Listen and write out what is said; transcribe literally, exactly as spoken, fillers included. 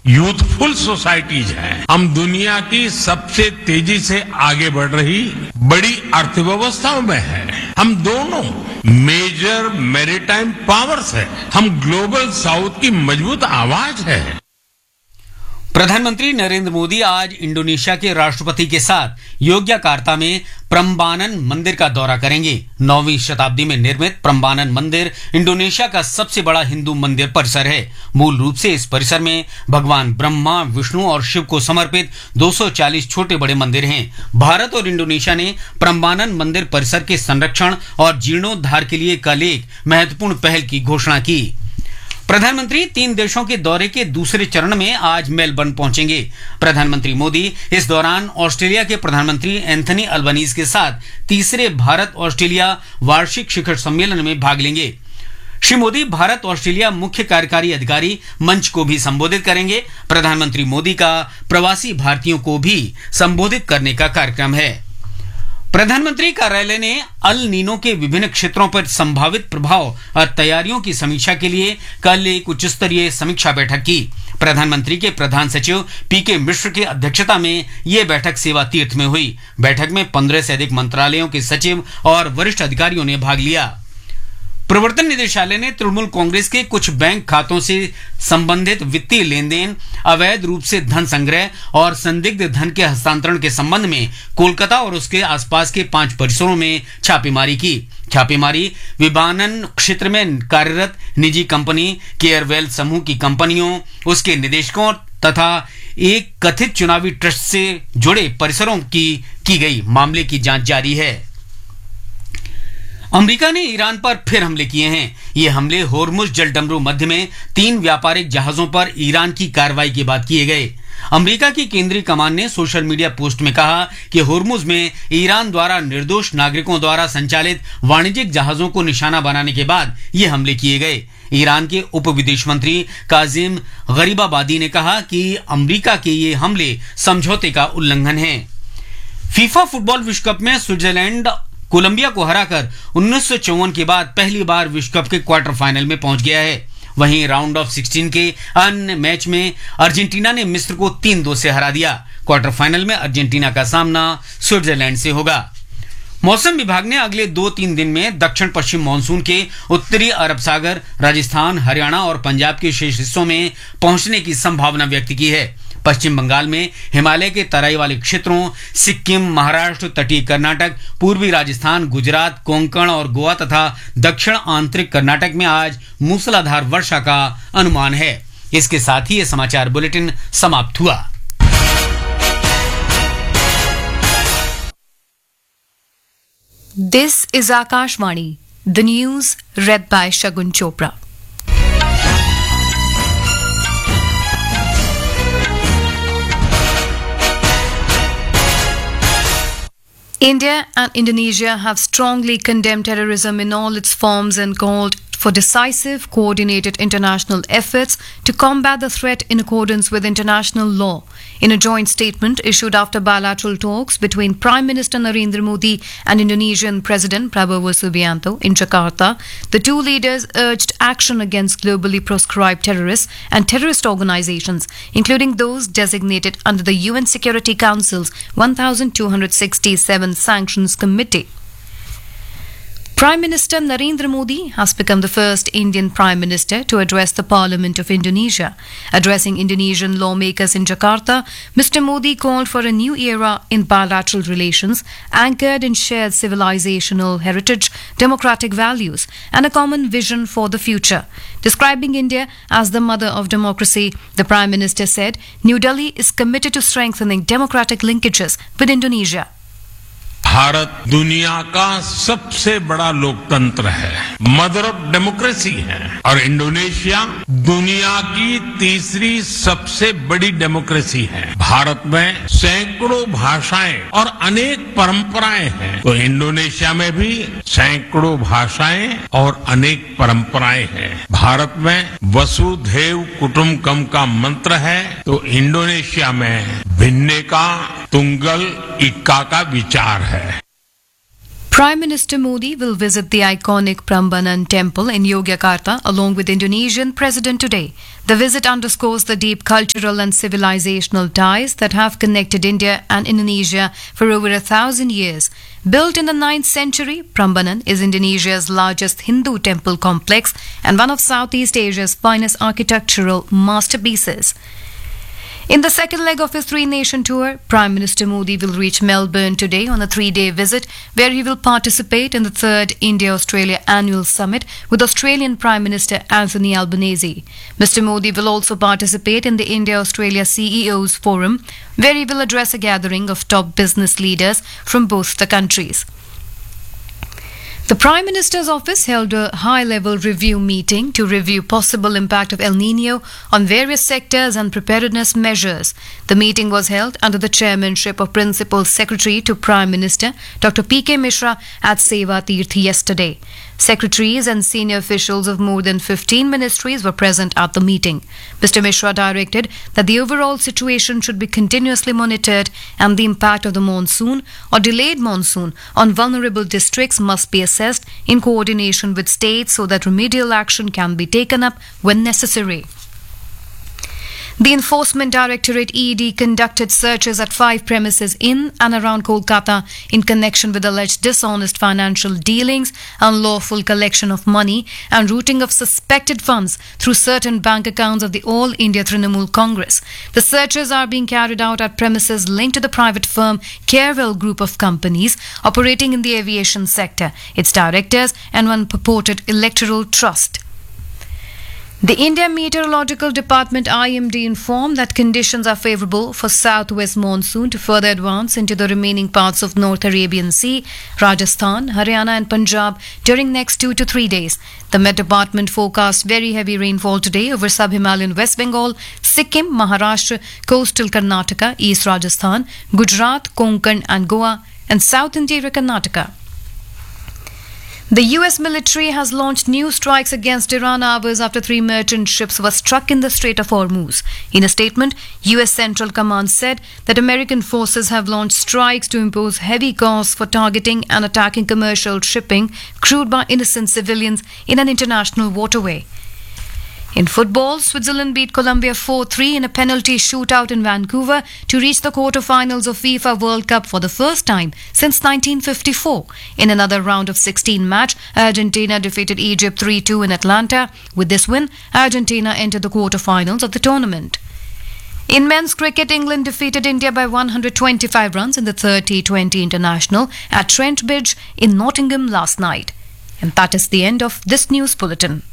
Youthful societies हैं। हम दुनिया की सबसे तेजी से आगे बढ़ रही बड़ी अर्थव्यवस्थाओं में हैं। हम दोनों मेजर मैरीटाइम पावर्स हैं। हम ग्लोबल साउथ की मजबूत आवाज है। प्रधानमंत्री नरेंद्र मोदी आज इंडोनेशिया के राष्ट्रपति के साथ योग्यकार्ता में प्रम्बानन मंदिर का दौरा करेंगे। नौवीं शताब्दी में निर्मित प्रम्बानन मंदिर इंडोनेशिया का सबसे बड़ा हिंदू मंदिर परिसर है। मूल रूप से इस परिसर में भगवान ब्रह्मा, विष्णु और शिव को समर्पित दो सौ चालीस छोटे बड़े मंदिर हैं। भारत और इंडोनेशिया ने प्रम्बानन मंदिर परिसर के संरक्षण और जीर्णोद्धार के लिए कल एक महत्वपूर्ण पहल की घोषणा की। प्रधानमंत्री तीन देशों के दौरे के दूसरे चरण में आज मेलबर्न पहुंचेंगे। प्रधानमंत्री मोदी इस दौरान ऑस्ट्रेलिया के प्रधानमंत्री एंथनी अल्बनीज के साथ तीसरे भारत ऑस्ट्रेलिया वार्षिक शिखर सम्मेलन में भाग लेंगे। श्री मोदी भारत ऑस्ट्रेलिया मुख्य कार्यकारी अधिकारी मंच को भी संबोधित करेंगे। प्रधानमंत्री मोदी का प्रवासी भारतीयों को भी संबोधित करने का कार्यक्रम है। प्रधानमंत्री कार्यालय ने अल नीनो के विभिन्न क्षेत्रों पर संभावित प्रभाव और तैयारियों की समीक्षा के लिए कल एक उच्च स्तरीय समीक्षा बैठक की। प्रधानमंत्री के प्रधान सचिव पी के मिश्र की अध्यक्षता में यह बैठक सेवा तीर्थ में हुई। बैठक में पंद्रह से अधिक मंत्रालयों के सचिव और वरिष्ठ अधिकारियों ने भाग लिया। प्रवर्तन निदेशालय ने तृणमूल कांग्रेस के कुछ बैंक खातों से संबंधित वित्तीय लेन देन, अवैध रूप से धन संग्रह और संदिग्ध धन के हस्तांतरण के संबंध में कोलकाता और उसके आसपास के पांच परिसरों में छापेमारी की। छापेमारी विमानन क्षेत्र में कार्यरत निजी कंपनी केयरवेल समूह की कंपनियों, उसके निदेशकों तथा एक कथित चुनावी ट्रस्ट से जुड़े परिसरों की की गई। मामले की जांच जारी है। अमेरिका ने ईरान पर फिर हमले किए हैं। ये हमले होर्मुज जलडमरू मध्य में तीन व्यापारिक जहाजों पर ईरान की कार्रवाई के बाद किए गए। अमेरिका की केंद्रीय कमान ने सोशल मीडिया पोस्ट में कहा कि होर्मुज में ईरान द्वारा निर्दोष नागरिकों द्वारा संचालित वाणिज्यिक जहाजों को निशाना बनाने के बाद ये हमले किए गए। ईरान के उप विदेश मंत्री काजिम गरीबाबादी ने कहा कि अमेरिका के ये हमले समझौते का उल्लंघन है। फीफा फुटबॉल विश्व कप में स्विट्जरलैंड कोलंबिया को हराकर उन्नीस सौ चौवन के बाद पहली बार विश्व कप के क्वार्टर फाइनल में पहुंच गया है। वहीं राउंड ऑफ सिक्सटीन के अन्य मैच में अर्जेंटीना ने मिस्र को तीन दो से हरा दिया। क्वार्टर फाइनल में अर्जेंटीना का सामना स्विट्जरलैंड से होगा। मौसम विभाग ने अगले दो तीन दिन में दक्षिण पश्चिम मानसून के उत्तरी अरब सागर, राजस्थान, हरियाणा और पंजाब के शेष हिस्सों में पहुंचने की संभावना व्यक्त की है। पश्चिम बंगाल में हिमालय के तराई वाले क्षेत्रों, सिक्किम, महाराष्ट्र, तटीय कर्नाटक, पूर्वी राजस्थान, गुजरात, कोंकण और गोवा तथा दक्षिण आंतरिक कर्नाटक में आज मूसलाधार वर्षा का अनुमान है। इसके साथ ही ये समाचार बुलेटिन समाप्त हुआ। This is Akashvani, the news read by Shagun Chopra. India and Indonesia have strongly condemned terrorism in all its forms and called for decisive, coordinated international efforts to combat the threat in accordance with international law. In a joint statement issued after bilateral talks between Prime Minister Narendra Modi and Indonesian President Prabowo Subianto in Jakarta, the two leaders urged action against globally proscribed terrorists and terrorist organizations, including those designated under the U N Security Council's one thousand two hundred sixty-seven Sanctions Committee. Prime Minister Narendra Modi has become the first Indian Prime Minister to address the Parliament of Indonesia. Addressing Indonesian lawmakers in Jakarta, Mister Modi called for a new era in bilateral relations anchored in shared civilizational heritage, democratic values, and a common vision for the future. Describing India as the mother of democracy, the Prime Minister said New Delhi is committed to strengthening democratic linkages with Indonesia. Bharat दुनिया का सबसे बड़ा लोकतंत्र है, mother of democracy है, और Indonesia दुनिया की तीसरी सबसे बड़ी डेमोक्रेसी है। भारत में सैकड़ों भाषाएं और अनेक परंपराएं हैं, तो इंडोनेशिया में भी सैकड़ों भाषाएं और अनेक परंपराएं हैं। भारत में वसुधैव कुटुंबकम का मंत्र है, तो इंडोनेशिया में भिन्ने का तुंगल इक्का का विचार है। Prime Minister Modi will visit the iconic Prambanan temple in Yogyakarta along with Indonesian President today. The visit underscores the deep cultural and civilizational ties that have connected India and Indonesia for over a thousand years. Built in the ninth century, Prambanan is Indonesia's largest Hindu temple complex and one of Southeast Asia's finest architectural masterpieces. In the second leg of his three-nation tour, Prime Minister Modi will reach Melbourne today on a three-day visit where he will participate in the third India-Australia Annual Summit with Australian Prime Minister Anthony Albanese. Mister Modi will also participate in the India-Australia C E Os Forum where he will address a gathering of top business leaders from both the countries. The Prime Minister's office held a high-level review meeting to review possible impact of El Nino on various sectors and preparedness measures. The meeting was held under the chairmanship of Principal Secretary to Prime Minister Doctor P K Mishra at Seva Tirth yesterday. Secretaries and senior officials of more than fifteen ministries were present at the meeting. Mister Mishra directed that the overall situation should be continuously monitored and the impact of the monsoon or delayed monsoon on vulnerable districts must be assessed in coordination with states so that remedial action can be taken up when necessary. The Enforcement Directorate E D conducted searches at five premises in and around Kolkata in connection with alleged dishonest financial dealings, unlawful collection of money and routing of suspected funds through certain bank accounts of the All India Trinamool Congress. The searches are being carried out at premises linked to the private firm Carewell Group of Companies operating in the aviation sector, its directors and one purported electoral trust. The India Meteorological Department I M D informed that conditions are favourable for southwest monsoon to further advance into the remaining parts of North Arabian Sea, Rajasthan, Haryana and Punjab during next two to three days. The Met Department forecast very heavy rainfall today over sub-Himalayan West Bengal, Sikkim, Maharashtra, coastal Karnataka, East Rajasthan, Gujarat, Konkan and Goa and South Interior Karnataka. The U S military has launched new strikes against Iran hours after three merchant ships were struck in the Strait of Hormuz. In a statement, U S Central Command said that American forces have launched strikes to impose heavy costs for targeting and attacking commercial shipping crewed by innocent civilians in an international waterway. In football, Switzerland beat Colombia four three in a penalty shootout in Vancouver to reach the quarter-finals of FIFA World Cup for the first time since nineteen fifty-four. In another round of sixteen match, Argentina defeated Egypt three two in Atlanta. With this win, Argentina entered the quarter-finals of the tournament. In men's cricket, England defeated India by one hundred twenty-five runs in the third T twenty International at Trent Bridge in Nottingham last night. And that is the end of this news bulletin.